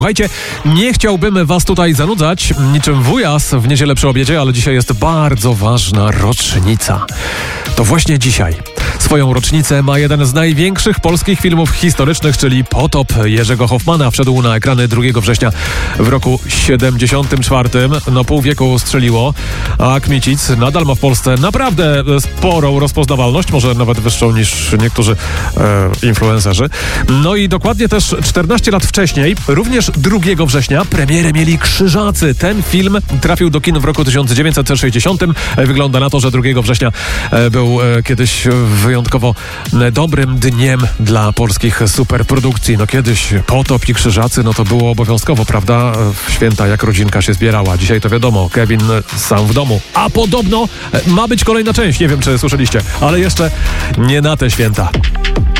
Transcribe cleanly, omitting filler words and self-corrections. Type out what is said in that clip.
Słuchajcie, nie chciałbym was tutaj zanudzać niczym wujas w niedzielę przy obiedzie, ale dzisiaj jest bardzo ważna rocznica. To właśnie dzisiaj swoją rocznicę ma jeden z największych polskich filmów historycznych, czyli Potop Jerzego Hoffmana. Wszedł na ekrany 2 września w roku 74. No pół wieku strzeliło, a Kmicic nadal ma w Polsce naprawdę sporą rozpoznawalność, może nawet wyższą niż niektórzy influencerzy. No i dokładnie też 14 lat wcześniej, również 2 września, premierę mieli Krzyżacy. Ten film trafił do kin w roku 1960. Wygląda na to, że 2 września był kiedyś wyjątkowo dobrym dniem dla polskich superprodukcji. No kiedyś Potop i Krzyżacy, no to było obowiązkowo, prawda? W święta jak rodzinka się zbierała. Dzisiaj to wiadomo, Kevin sam w domu. A podobno ma być kolejna część, nie wiem czy słyszeliście, ale jeszcze nie na te święta.